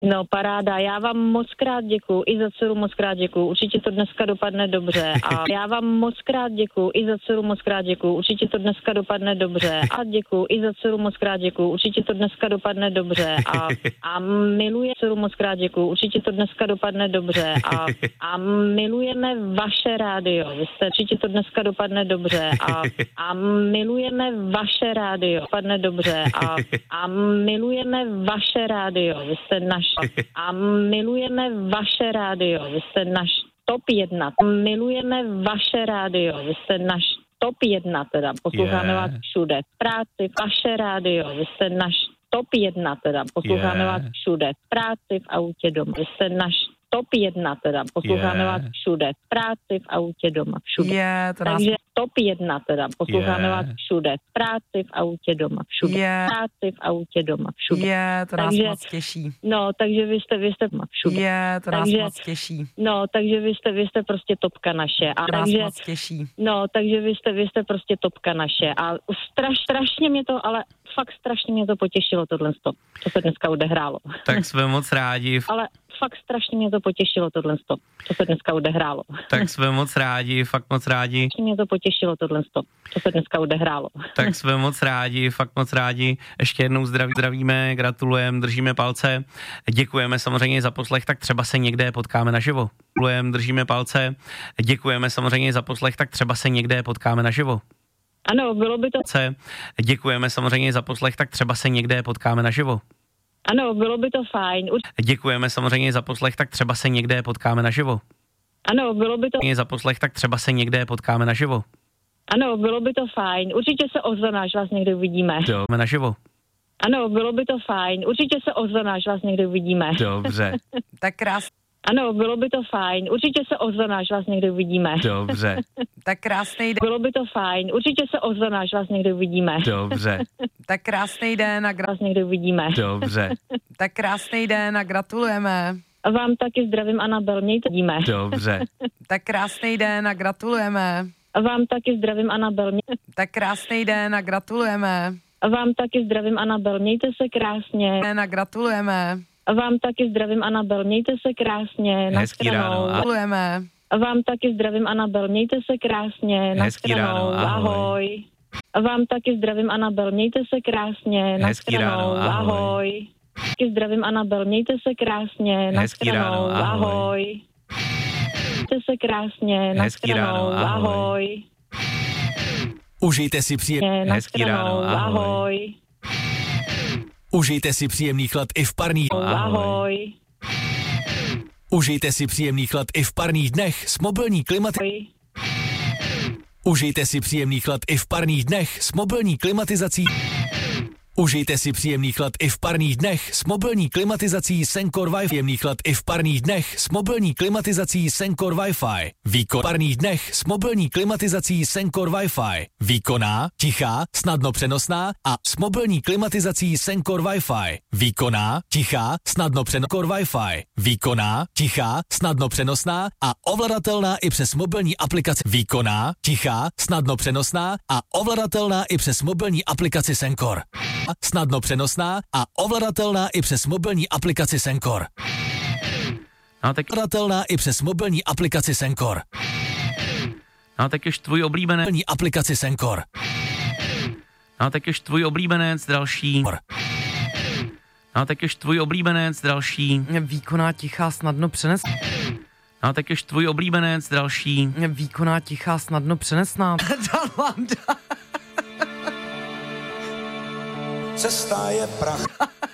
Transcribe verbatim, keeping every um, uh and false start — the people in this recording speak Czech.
No paráda, já vám moc krát děkuju, i za dceru moc krát děkuju, určitě to dneska dopadne dobře a já vám moc krát děkuju, i za dceru moc krát děkuju, určitě to dneska dopadne dobře a děkuju, i za dceru moc krát děkuju, určitě to dneska dopadne dobře a, a miluje dceru moc krát děkuju, určitě to dneska dopadne dobře a, a milujeme vaše rádio, vy jste, určitě to dneska dopadne dobře a, a milujeme vaše rádio, dopadne dobře a, a milujeme vaše rádio, vy jste naš a milujeme vaše rádio, vy jste náš top jedna. Milujeme vaše rádio, vy jste náš top jedna, teda posloucháme yeah. vás všude. V práci, vaše rádio, vy jste náš top jedna, teda posloucháme yeah. vás všude. V práci, v autě, doma, vy jste náš top jedna, teda posloucháme yeah. vás všude. V práci, v autě, doma, všude. Yeah, to Takže nás... top jedna, teda posloucháme yeah. vás všude. V práci, v autě, doma, všude. Yeah. V práci, v autě, doma, všude. Yeah, to takže, nás moc těší. No, takže vy jste, vy jste všude. Yeah, to takže, nás moc těší. No, takže vy jste, vy jste prostě topka naše. A to takže, nás moc těší. No, takže vy jste, vy jste prostě topka naše. A straš, strašně mě to, ale fakt strašně mě to potěšilo tohle, co se dneska odehrálo. Tak jsme moc rádi. Ale fakt strašně mě to potěšilo tohle, co se dneska odehrálo. Tak jsme moc rádi, fakt moc rádi. Strašně mě to potěšilo tohle, co se dneska odehrálo. Tak jsme moc rádi, fakt moc rádi. Ještě jednou zdraví, zdravíme, gratulujeme, držíme palce. Děkujeme samozřejmě za poslech, tak třeba se někde potkáme naživo. Gratulujeme, držíme palce. Děkujeme samozřejmě za poslech, tak třeba se někde potkáme naživo. Ano, bylo by to... Děkujeme samozřejmě za poslech, tak třeba se někde potkáme naživo. Ano, bylo by to fajn. Ur... Děkujeme samozřejmě za poslech, tak třeba se někde potkáme naživo. Ano, bylo by to... Za poslech, tak třeba se někde potkáme naživo. Ano, bylo by to fajn. Určitě se ozveme, až vás někdy uvidíme. Jo, naživo. Ano, bylo by to fajn. Určitě se ozveme, až vás někdy uvidíme. Dobře. Tak krásně. Ano, bylo by to fajn. Určitě se ozveme, až vás někdy uvidíme. Dobře. Tak krásný den. Bylo by to fajn. Určitě se ozveme, až vás někdy uvidíme. Dobře. Tak krásný den a gra... vás někdy uvidíme. Dobře. Tak krásný den a gratulujeme. A vám taky zdravím, Anabel, mějte díme. Dobře. Tak krásný den a gratulujeme. A vám taky zdravím, Anabel. Mě... Tak krásný den a gratulujeme. A vám taky zdravím, Anabel, mějte se krásně. Den a gratulujeme. A vám taky zdravím, Anabel, mějte se krásně. Hezký ráno. Gratulujeme. A vám taky zdravím, Anabel, mějte se krásně. Hezký ráno. Ahoj. Ahoj. A vám taky zdravím, Anabel, mějte se krásně. Hezký ráno. Ahoj. Ahoj. Taky zdravím, Anabel, mějte se krásně. Hezký ráno. Ahoj. Mějte se krásně. Hezký ráno. Ahoj. Užijte si příjemný. Hezký ráno. Ahoj. Užijte si příjemný chlad i v parních. Ahoj. Užijte si příjemný chlad i v parních dnech s mobilní klimatizací. Užijte si příjemný chlad i v parních dnech s mobilní klimatizací. Užijte si příjemný chlad i v parních dnech s mobilní klimatizací Sencor Wi-Fi. Příjemný chlad i v parních dnech s mobilní klimatizací Sencor Wi-Fi. Výkon parních dnech s mobilní klimatizací Sencor Wi-Fi. Výkonná, tichá, snadno přenosná a s mobilní klimatizací Sencor Wi-Fi. Výkonná, tichá, snadno přenosná Wi-Fi. Výkonná, tichá, snadno přenosná a ovladatelná i přes mobilní aplikaci. Výkonná, tichá, snadno přenosná a ovladatelná i přes mobilní aplikaci Sencor. Snadno přenosná a ovladatelná i přes mobilní aplikaci Sencor. No, tak... Ovladatelná i přes mobilní aplikaci Sencor. No, tak už tvůj oblíbenec. Mobilní aplikaci Sencor. No, tak už tvůj oblíbenec další. No, tak už tvůj oblíbenec další. Výkonná, tichá, snadno přenes. No, tak už tvůj oblíbenec další. Výkonná, tichá, snadno přenesná. Cesta je prach.